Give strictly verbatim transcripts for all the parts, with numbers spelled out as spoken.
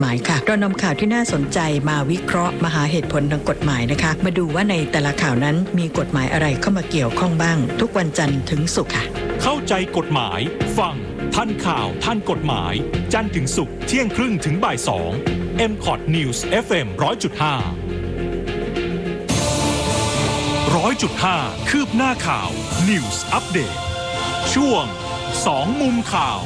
หมายค่ะเรานำข่าวที่น่าสนใจมาวิเคราะห์มาหาเหตุผลทางกฎหมายนะคะมาดูว่าในแต่ละข่าวนั้นมีกฎหมายอะไรเข้ามาเกี่ยวข้องบ้างทุกวันจันทร์ถึงศุกร์ค่ะเข้าใจกฎหมายฟังทันข่าวทันกฎหมายจันทร์ถึงศุกร์เที่ยงครึ่งถึงบ่ายสอง เอ็ม คอท News เอฟ เอ็ม หนึ่งร้อยจุดห้า หนึ่งร้อยจุดห้า คืบหน้าข่าว News Update ช่วงสองมุมข่าว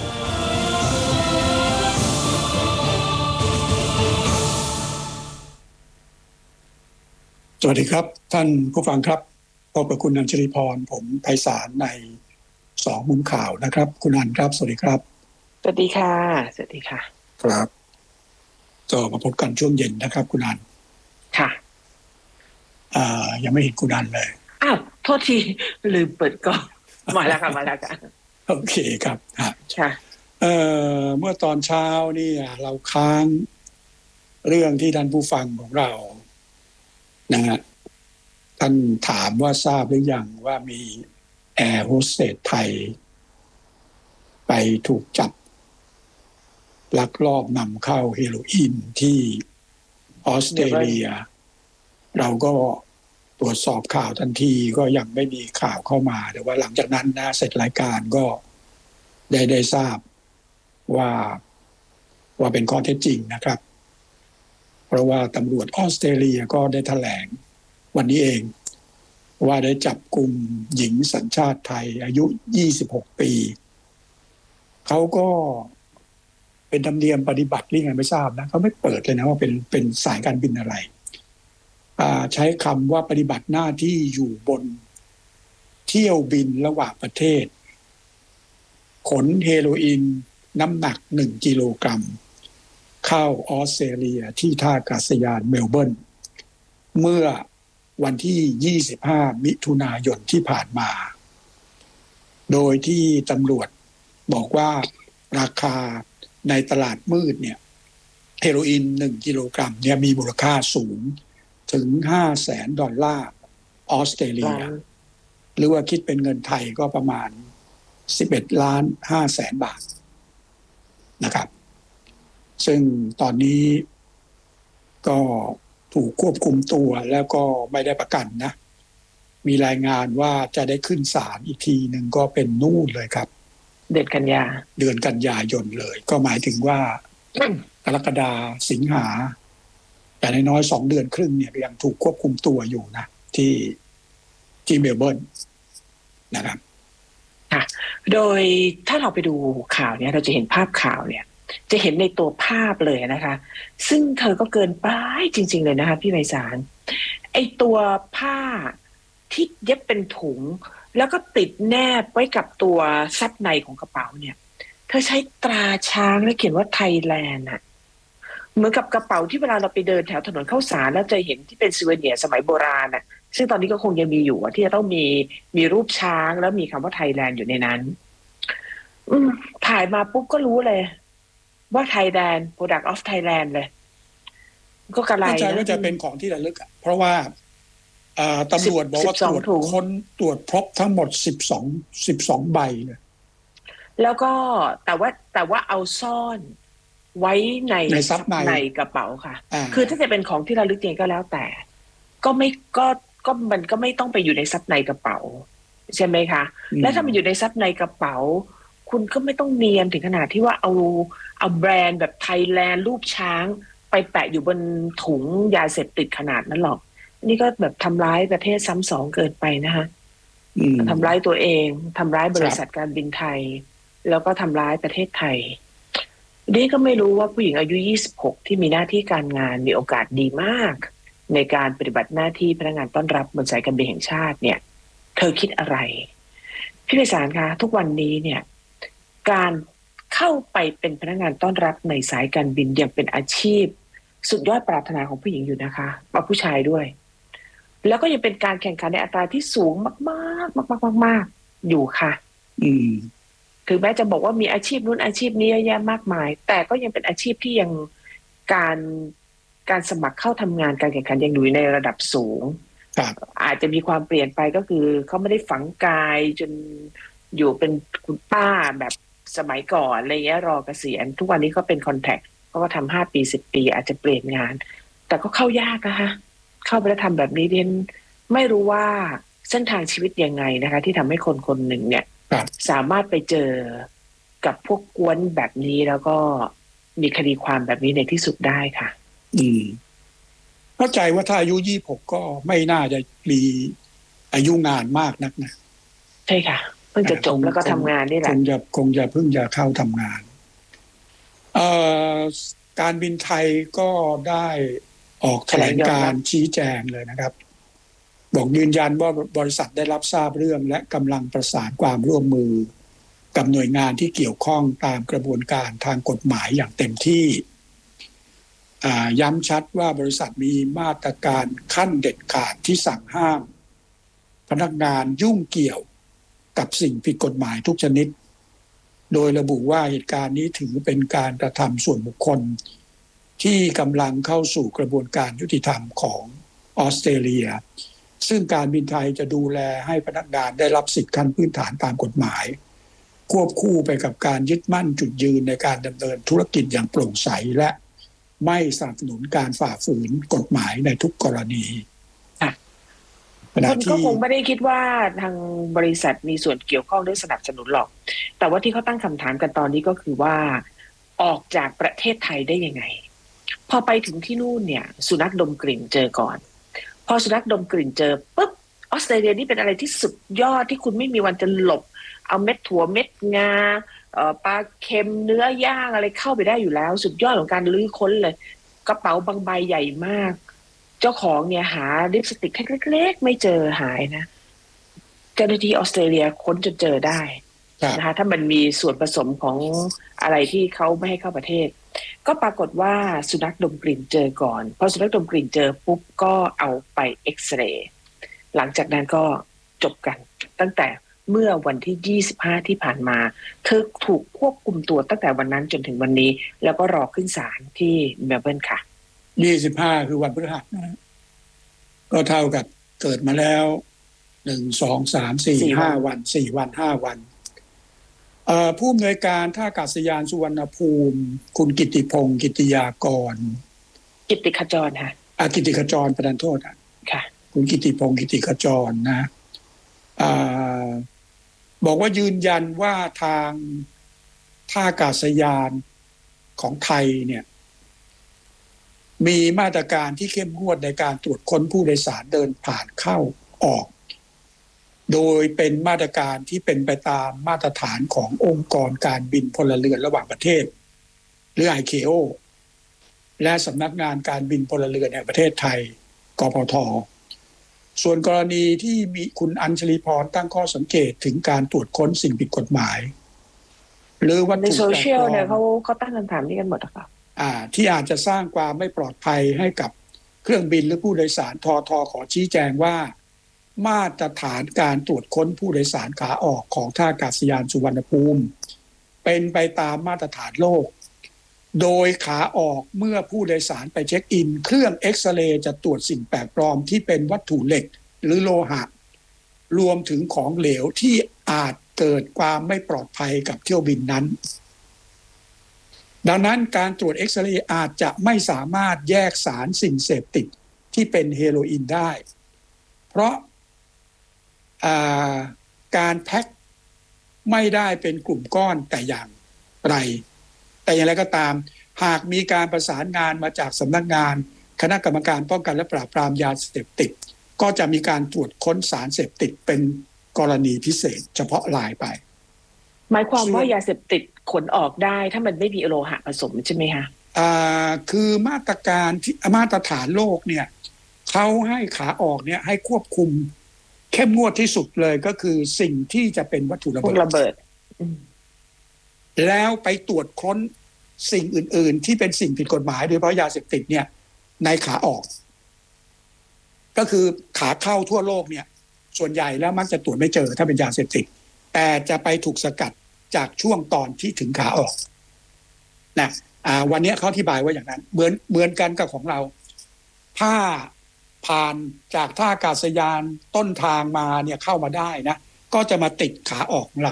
สวัสดีครับท่านผู้ฟังครับพบกับคุณอัญชลีพรผมไพศาลในสองมุมข่าวนะครับคุณอัญครับสวัสดีครับสวัสดีค่ะสวัสดีค่ะครับก็มาพบกันช่วงเย็นนะครับคุณอัญค่ะอ่ายังไม่เห็นคุณอัญเลยอ้าวโทษทีลืมเปิดกล้องมาแล้วค่ะมาแล้วค่ะโอเคครับค่ะเอ่อเมื่อตอนเช้านี่เราค้างเรื่องที่ท่านผู้ฟังของเรานะฮะท่านถามว่าทราบหรือยังว่ามีแอร์โฮสเตสไทยไปถูกจับลักลอบนำเข้าเฮโรอีนที่ออสเตรเลียเราก็ตรวจสอบข่าวทันทีก็ยังไม่มีข่าวเข้ามาแต่ว่าหลังจากนั้นนะเสร็จรายการก็ได้ได้ทราบว่าว่าเป็นข้อเท็จจริงนะครับเพราะว่าตำรวจออสเตรเลียก็ได้แถลงวันนี้เองว่าได้จับกุมหญิงสัญชาติไทยอายุยี่สิบหกปีเขาก็เป็นธรรมเนียมปฏิบัติหรือไงไม่ทราบนะเขาไม่เปิดเลยนะว่าเป็นเป็นสายการบินอะไรใช้คำว่าปฏิบัติหน้าที่อยู่บนเที่ยวบินระหว่างประเทศขนเฮโรอีนน้ำหนักหนึ่งกิโลกรัมเข้าออสเตรเลียที่ท่าอากาศยานเมลเบิร์นเมื่อวันที่ยี่สิบห้ามิถุนายนที่ผ่านมาโดยที่ตำรวจบอกว่าราคาในตลาดมืดเนี่ยเฮโรอีนหนึ่งกิโลกรัมเนี่ยมีมูลค่าสูงถึง ห้าแสน ดอลลาร์ออสเตรเลียหรือว่าคิดเป็นเงินไทยก็ประมาณสิบเอ็ดล้านห้าแสนบาทนะครับซึ่งตอนนี้ก็ถูกควบคุมตัวแล้วก็ไม่ได้ประกันนะมีรายงานว่าจะได้ขึ้นศาลอีกทีหนึ่งก็เป็นนู่นเลยครับเดือนกันยาเดือนกันยายนเลยก็หมายถึงว่ากรกฎาสิงหาแต่ในน้อยสองเดือนครึ่งเนี่ยยังถูกควบคุมตัวอยู่นะที่ที่เมลเบิร์นนะครับค่ะโดยถ้าเราไปดูข่าวเนี่ยเราจะเห็นภาพข่าวเนี่ยจะเห็นในตัวภาพเลยนะคะซึ่งเธอก็เกินไปจริงๆเลยนะคะพี่ไพศาลไอตัวผ้าที่เย็บเป็นถุงแล้วก็ติดแนบไว้กับตัวซับในของกระเป๋าเนี่ยเธอใช้ตราช้างและเขียนว่าไทยแลนด์อะเหมือนกับกระเป๋าที่เวลาเราไปเดินแถวถนนข้าวสารแล้วจะเห็นที่เป็นซูเวเนียร์สมัยโบราณอะซึ่งตอนนี้ก็คงยังมีอยู่ที่จะต้องมีมีรูปช้างแล้วมีคำว่าไทยแลนด์อยู่ในนั้นอืมถ่ายมาปุ๊บก็รู้เลยว่าไทยแลนด์ Product of Thailand เลยก็กระไรนะเข้าใจว่าจะเป็นของที่ระลึกอ่ะเพราะว่าตำรวจบอกว่าตรวจค้นตรวจพบทั้งหมดสิบสอง สิบสองใบเลยแล้วก็แต่ว่าแต่ว่าเอาซ่อนไว้ในในซับในในกระเป๋าค่ะคือถ้าจะเป็นของที่ระลึกเองก็แล้วแต่ก็ไม่ก็ก็มันก็ไม่ต้องไปอยู่ในซับในกระเป๋าใช่ไหมคะและถ้ามันอยู่ในซับในกระเป๋าคุณก็ไม่ต้องเนียนถึงขนาดที่ว่าเอาเอาแบรนด์แบบไทยแลนด์รูปช้างไปแปะอยู่บนถุงยาเสพติดขนาดนั้นหรอกนี่ก็แบบทำร้ายประเทศซ้ำสองเกินไปนะคะทำร้ายตัวเองทำร้ายบริษัทการบินไทยแล้วก็ทำร้ายประเทศไทยนี่ก็ไม่รู้ว่าผู้หญิงอายุยี่สิบหกที่มีหน้าที่การงานมีโอกาสดีมากในการปฏิบัติหน้าที่พนักงานต้อนรับบนสายการบินแห่งชาติเนี่ยเธอคิดอะไรพี่ไพศาลคะทุกวันนี้เนี่ยการเข้าไปเป็นพนักงานต้อนรับในสายการบินยังเป็นอาชีพสุดยอดปรารถนาของผู้หญิงอยู่นะคะมาผู้ชายด้วยแล้วก็ยังเป็นการแข่งขันในอัตราที่สูงมากๆมากๆมากๆอยู่ค่ะอืมถึงแม้จะบอกว่ามีอาชีพนู้นอาชีพนี้เยอะแยะมากมายแต่ก็ยังเป็นอาชีพที่ยังการการสมัครเข้าทำงานการแข่งขันยังอยู่ในระดับสูงอาจจะมีความเปลี่ยนไปก็คือเขาไม่ได้ฝังกายจนอยู่เป็นคุณป้าแบบสมัยก่อนอะไรเงี้ยรอเกษียณทุกวันนี้เขาเป็นคอนแทคเขาก็ทำห้าปีสิบปีอาจจะเปลี่ยนงานแต่ก็เข้ายากนะคะเข้าไปแล้วทำแบบนี้เรียนไม่รู้ว่าเส้นทางชีวิตยังไงนะคะที่ทำให้คนคนหนึ่งเนี่ยสามารถไปเจอกับพวกกวนแบบนี้แล้วก็มีคดีความแบบนี้ในที่สุดได้ค่ะอืมเข้าใจว่าถ้าอายุยี่สิบหกก็ไม่น่าจะมีอายุงานมากนักนะใช่ค่ะเพิ่งจะจบแล้วก็ทำงานนี่แหละคงจะคงจะเพิ่งจะเข้าทำงานเอ่อการบินไทยก็ได้ออกแถลงการชี้แจงเลยนะครับบอกยืนยันว่าบริษัทได้รับทราบเรื่องและกำลังประสานความร่วมมือกับหน่วยงานที่เกี่ยวข้องตามกระบวนการทางกฎหมายอย่างเต็มที่ย้ำชัดว่าบริษัทมีมาตรการขั้นเด็ดขาดที่สั่งห้ามพนักงานยุ่งเกี่ยวกับสิ่งผิดกฎหมายทุกชนิดโดยระบุว่าเหตุการณ์นี้ถือเป็นการกระทำส่วนบุคคลที่กำลังเข้าสู่กระบวนการยุติธรรมของออสเตรเลียซึ่งการบินไทยจะดูแลให้พนักงานได้รับสิทธิขั้นพื้นฐานตามกฎหมายควบคู่ไปกับการยึดมั่นจุดยืนในการดำเนินธุรกิจอย่างโปร่งใสและไม่สนับสนุนการฝ่าฝืนกฎหมายในทุกกรณีคนก็คงไม่ได้คิดว่าทางบริษัทมีส่วนเกี่ยวข้องหรือสนับสนุนหรอกแต่ว่าที่เขาตั้งคำถามกันตอนนี้ก็คือว่าออกจากประเทศไทยได้ยังไงพอไปถึงที่นู่นเนี่ยสุนัขดมกลิ่นเจอก่อนพอสุนัขดมกลิ่นเจอปุ๊บออสเตรเลียนี่เป็นอะไรที่สุดยอดที่คุณไม่มีวันจะหลบเอาเม็ดถั่วเม็ดงาเอ่อปลาเค็มเนื้อย่างอะไรเข้าไปได้อยู่แล้วสุดยอดของการลื้อค้นเลยกระเป๋าบางใบใหญ่มากเจ้าของเนี่ยหาลิปสติกเล็กๆไม่เจอหายนะเจ้าหน้าที่ออสเตรเลียค้นจนเจอได้นะคะถ้ามันมีส่วนผสมของอะไรที่เขาไม่ให้เข้าประเทศก็ปรากฏว่าสุนัขดมกลิ่นเจอก่อนพอสุนัขดมกลิ่นเจอปุ๊บก็เอาไปเอ็กซเรย์หลังจากนั้นก็จบกันตั้งแต่เมื่อวันที่ยี่สิบห้าที่ผ่านมาเธอถูกควบคุมตัวตั้งแต่วันนั้นจนถึงวันนี้แล้วก็รอขึ้นศาลที่เมลเบิร์นค่ะยี่สิบห้าคือวันพฤหัสนะก็เท่ากับเกิดมาแล้วหนึ่งสองสามสี่ห้าวันสี่วันห้าวันผู้อำนวยการท่าอากาศยานสุวรรณภูมิคุณกิติพงศ์กิติยากรกิติขจรค่ะอากิติขจรประทานโทษค่ะคุณกิติพงศ์กิติขจรนะบอกว่ายืนยันว่าทางท่าอากาศยานของไทยเนี่ยมีมาตรการที่เข้มงวดในการตรวจค้นผู้โดยสารเดินผ่านเข้าออกโดยเป็นมาตรการที่เป็นไปตามมาตรฐานขององค์กรการบินพลเรือนระหว่างประเทศหรือ ไอ เค โอ และสำนักงานการบินพลเรือนแห่งประเทศไทยกพท.ส่วนกรณีที่มีคุณอัญชลีพรตั้งข้อสังเกตถึงการตรวจค้นสิ่งผิดกฎหมายหรือวัตถุในโซเชียลเนี่ยเขาเขาตั้งคำถามนี้กันหมดค่ะอ่าที่อาจจะสร้างความไม่ปลอดภัยให้กับเครื่องบินหรือผู้โดยสารททขอชี้แจงว่ามาตรฐานการตรวจค้นผู้โดยสารขาออกของท่าอากาศยานสุวรรณภูมิเป็นไปตามมาตรฐานโลกโดยขาออกเมื่อผู้โดยสารไปเช็คอินเครื่องเอ็กซเรย์จะตรวจสิ่งแปลกปลอมที่เป็นวัตถุเหล็กหรือโลหะรวมถึงของเหลวที่อาจเกิดความไม่ปลอดภัยกับเที่ยวบินนั้นดังนั้นการตรวจเอ็กซเรย์อาจจะไม่สามารถแยกสารสิ่งเสพติดที่เป็นเฮโรอีนได้เพราะการแพ็คไม่ได้เป็นกลุ่มก้อนแต่อย่างไรแต่อย่างไรก็ตามหากมีการประสานงานมาจากสำนักงานคณะกรรมการป้องกันและปราบปรามยาเสพติดก็จะมีการตรวจค้นสารเสพติดเป็นกรณีพิเศษเฉพาะรายไปหมายความว่ายาเสพติดขนออกได้ถ้ามันไม่มีโลหะผสมใช่ไหมคะอ่าคือมาตรการที่มาตรฐานโลกเนี่ยเขาให้ขาออกเนี่ยให้ควบคุมเข้มงวดที่สุดเลยก็คือสิ่งที่จะเป็นวัตถุระเบิดระเบิดแล้วไปตรวจค้นสิ่งอื่นๆที่เป็นสิ่งผิดกฎหมายโดยเฉพาะยาเสพติดเนี่ยในขาออกก็คือขาเข้าทั่วโลกเนี่ยส่วนใหญ่แล้วมักจะตรวจไม่เจอถ้าเป็นยาเสพติดแต่จะไปถูกสกัดจากช่วงตอนที่ถึงขาออกนะอ่าวันนี้เขาอธิบายว่าอย่างนั้นเหมือนเหมือนกันกับของเราถ้าผ่านจากท่าอากาศยานต้นทางมาเนี่ยเข้ามาได้นะก็จะมาติดขาออกของเรา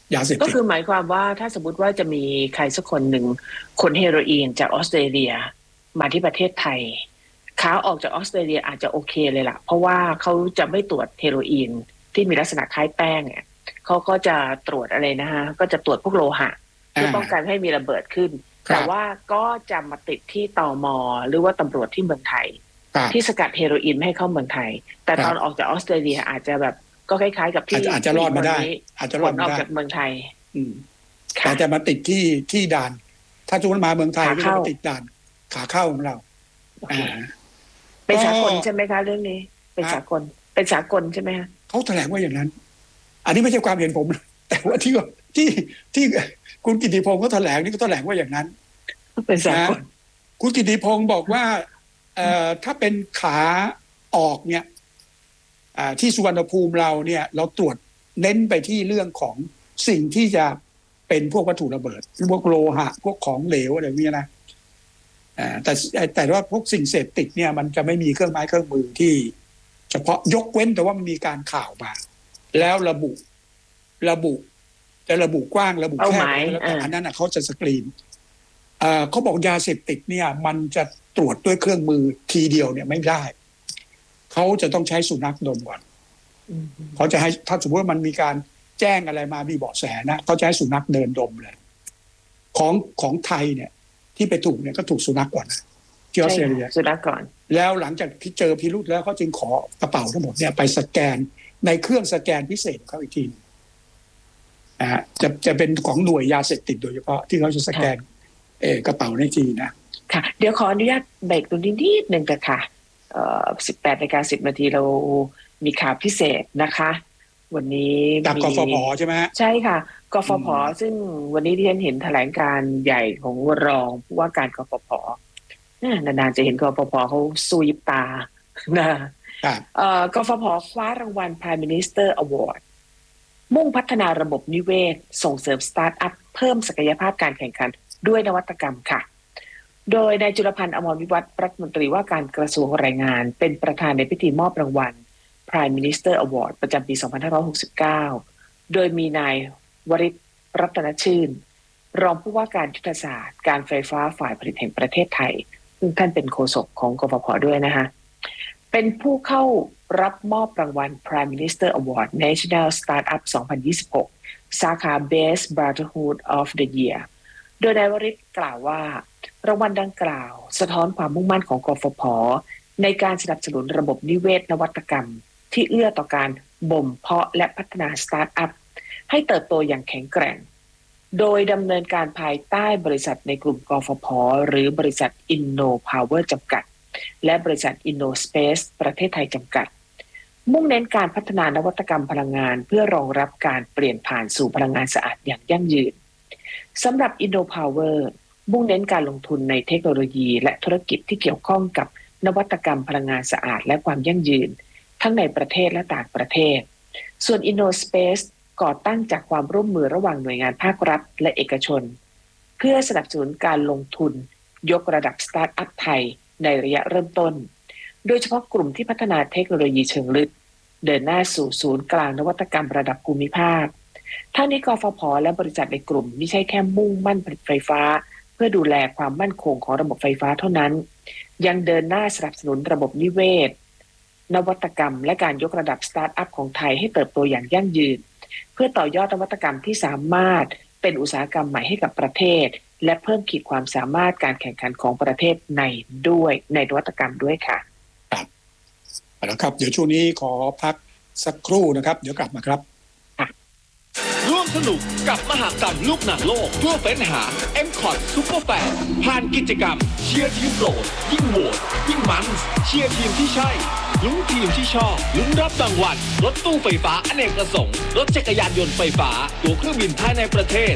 ยาเสพติดก็คือหมายความว่าถ้าสมมติว่าจะมีใครสักคนหนึ่งขนเฮโรอีนจากออสเตรเลียมาที่ประเทศไทยขาออกจากออสเตรเลียอาจจะโอเคเลยล่ะเพราะว่าเขาจะไม่ตรวจเฮโรอีนที่มีลักษณะคล้ายแป้งเนี่ยเขาก็จะตรวจอะไรนะฮะก็จะตรวจพวกโลหะเพื่อป้องกันให้มีระเบิดขึ้นแต่ว่าก็จะมาติดที่ตม.หรือว่าตำรวจที่เมืองไทยที่สกัดเฮโรอีนไม่ให้เข้าเมืองไทยแต่ตอนออกจากออสเตรเลียอาจจะแบบก็คล้ายๆกับที่อาจจะรอดมาได้อาจจะรอดมาได้ออกจากเมืองไทยแต่จะมาติดที่ที่ด่านถ้าจุนมาเมืองไทยก็จะมาติดด่านขาเข้าของเราเป็นสากลใช่ไหมคะเรื่องนี้เป็นสากลเป็นสากลใช่ไหมคะเขาแถลงว่าอย่างนั้นอันนี้ไม่ใช่ความเห็นผมแต่ว่าที่ที่ที่คุณกิติพงศ์เขาแถลงนี่ก็แถลงว่าอย่างนั้นเป็นสากลคุณกิติพงศ์บอกว่าเอ่อถ้าเป็นขาออกเนี่ยอ่าที่สุวรรณภูมิเราเนี่ยเราตรวจเน้นไปที่เรื่องของสิ่งที่จะเป็นพวกวัตถุระเบิดพวกโลหะพวกของเหลวอะไรนี้นะอ่าแต่แต่ว่าพวกสิ่งเสพติดเนี่ยมันจะไม่มีเครื่องไม้เครื่องมือที่เฉพาะยกเว้นแต่ว่ามันมีการข่าวมาแล้วระบุระบุจะระบุกว้างระบุแคบแล้วแต่อันนั้นเขาจะสกรีนอ่าเขาบอกยาเสพติดเนี่ยมันจะตรวจด้วยเครื่องมือทีเดียวเนี่ยไม่ได้เขาจะต้องใช้สุนัขดมก่อนเขาจะให้ถ้าสมมติว่ามันมีการแจ้งอะไรมามีเบาะแสนะเขาจะให้สุนัขเดินดมเลยของของไทยเนี่ยที่ไปถูกเนี่ยก็ถูกสุนัขก่อนที่ออสเตรเลียสุนัขก่อนแล้วหลังจากที่เจอพิรุธแล้วเขาจึงขอกระเป๋าทั้งหมดเนี่ยไปสแกนในเครื่องสแกนพิเศษของเขาอีกทีนะฮะจะจะเป็นของหน่วยยาเสพติดโดยเฉพาะที่เขาจะสแกนเออกระเป๋าในทีนะค่ะเดี๋ยวขออนุญาตเบรกตรงนี้นิดนึงกันค่ะเอ่อสิบแปดนาฬิกาสิบนาทีเรามีข่าวพิเศษนะคะวันนี้จากกฟผ.ใช่ไหมใช่ค่ะกฟผ.ซึ่งวันนี้ที่ฉันเห็นแถลงการใหญ่ของรองผู้ว่าการกฟผ.นานๆจะเห็นกฟผ.เขาสู้ยิบตานะเอ่อกฟผ.คว้ารางวัล Prime Minister Award มุ่งพัฒนาระบบนิเวศส่งเสริมสตาร์ทอัพเพิ่มศักยภาพการแข่งขันด้วยนวัตกรรมค่ะโดยนายจุลพันธ์อมรวิวัฒน์รัฐมนตรีว่าการกระทรวงแรงงานเป็นประธานในพิธีมอบรางวัล Prime Minister Award ประจำปีสองพันห้าร้อยหกสิบเก้าโดยมีนายวริศรัตนชื่นรองผู้ว่าการยุทธศาสตร์การไฟฟ้าฝ่ายผลิตแห่งประเทศไทยซึ่งท่านเป็นโฆษกของกฟผ.ด้วยนะคะเป็นผู้เข้ารับมอบรางวัล Prime Minister Award National Startup สองพันยี่สิบหกสาขา Best Brotherhood of the Year โดยนายวริศกล่าวว่ารางวัลดังกล่าวสะท้อนความมุ่งมั่นของกฟผ.ในการสนับสนุนระบบนิเวศนวัตกรรมที่เอื้อต่อการบ่มเพาะและพัฒนาสตาร์ทอัพให้เติบโตอย่างแข็งแกร่งโดยดำเนินการภายใต้บริษัทในกลุ่มกฟผ.หรือบริษัท Inno Power จำกัดและบริษัท Inno Space ประเทศไทยจำกัดมุ่งเน้นการพัฒนานวัตกรรมพลังงานเพื่อรองรับการเปลี่ยนผ่านสู่พลังงานสะอาดอย่างยั่งยืนสำหรับ Inno Power มุ่งเน้นการลงทุนในเทคโนโลยีและธุรกิจที่เกี่ยวข้องกับนวัตกรรมพลังงานสะอาดและความยั่งยืนทั้งในประเทศและต่างประเทศส่วน Inno Space ก่อตั้งจากความร่วมมือระหว่างหน่วยงานภาครัฐและเอกชนเพื่อสนับสนุนการลงทุนยกระดับสตาร์ทอัพไทยในระยะเริ่มต้นโดยเฉพาะกลุ่มที่พัฒนาเทคโนโลยีเชิงลึกเดินหน้าสู่ศูนย์กลางนวัตกรรมระดับภูมิภาคทั้งนี้กฟผ.และบริษัทในกลุ่มไม่ใช่แค่มุ่งมั่นผลิตไฟฟ้าเพื่อดูแลความมั่นคงของระบบไฟฟ้าเท่านั้นยังเดินหน้าสนับสนุนระบบนิเวศนวัตกรรมและการยกระดับสตาร์ทอัพของไทยให้เติบโตอย่างยั่งยืนเพื่อต่อยอดนวัตกรรมที่สามารถเป็นอุตสาหกรรมใหม่ให้กับประเทศและเพิ่มขีดความสามารถการแข่งขันของประเทศในด้วยในนวัตกรรมด้วยค่ะครับแล้วครับเดี๋ยวช่วงนี้ขอพักสักครู่นะครับเดี๋ยวกลับมาครับร่วมสนุกกับมหกรรมลูกหนังโลกเพื่อเฟ้นหา เอ็ม คอท Super Fan ผ่านกิจกรรมเชียร์ทีมโปรดยิ่งโหวตยิ่งมันเชียร์ทีมที่ใช่ลุ้นทีมที่ชอบลุ้นรับรางวัลรถตู้ไฟฟ้าอเนกประสงค์รถจักรยานยนต์ไฟฟ้าตั๋วเครื่องบินภายในประเทศ